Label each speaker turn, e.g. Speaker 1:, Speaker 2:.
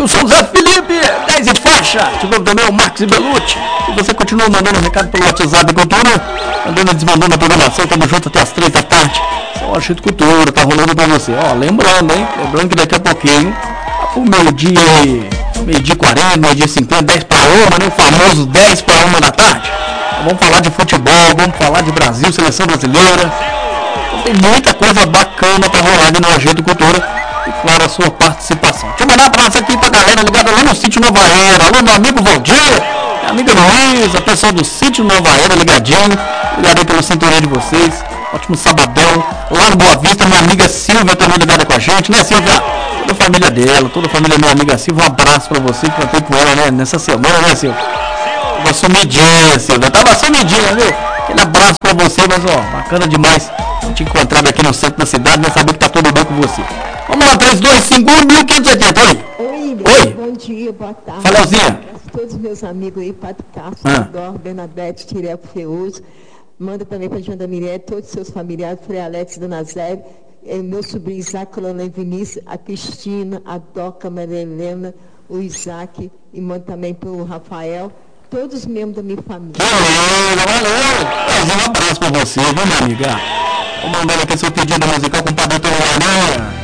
Speaker 1: Eu sou o Zé Felipe, 10 e faixa. Tivemos também o Marcos e Belucci. E você continua mandando um recado pelo WhatsApp da Cultura, mandando e desmandando a programação. Tamo junto até as 3 da tarde. Esse é o Agito Cultura, tá rolando pra você. Ó, lembrando, hein? Lembrando que daqui a pouquinho, o meio-dia e 40, meio-dia e 50, 10 para 1, né? O famoso 10 para 1 da tarde. Vamos falar de futebol, vamos falar de Brasil, seleção brasileira. Então, tem muita coisa bacana pra rolar ali no Agito Cultura. E claro, a sua participação. Deixa eu mandar um abraço aqui pra galera ligada lá no Sítio Nova Era. Alô, meu amigo Valdir, minha amiga Luísa, pessoal do Sítio Nova Era ligadinho. Obrigado aí pela sintonia de vocês. Ótimo sabadão. Lá no Boa Vista, minha amiga Silvia também ligada com a gente, né, Silvia? Toda a família dela, toda a família da minha amiga Silvia. Um abraço pra você que cantei com ela, né, nessa semana, né, Silvia? Tava sumidinha, Silvia. Tava sumidinha, viu? Aquele abraço pra você, mas ó, bacana demais te encontrar aqui no centro da cidade, né? Saber que tá tudo bem com você. Vamos lá, 3251-1580. Oi.
Speaker 2: Bom dia, boa tarde.
Speaker 1: Fala, Elzinha.
Speaker 2: Todos os meus amigos aí, Padre Castro, Dor, Bernadette, Tireco, Feuso. Manda também para a Janda Miré, todos os seus familiares, Frei Alex, Dona Zé, meu sobrinho Isaac, Colônia Vinícius, a Cristina, a Doca, a Maria Helena, o Isaac, e manda também para o Rafael, todos os membros da minha família.
Speaker 1: Valeu. Um abraço para você, viu, minha amiga? Vou mandar aqui seu pedido musical com o Padre Antônio Maranhão.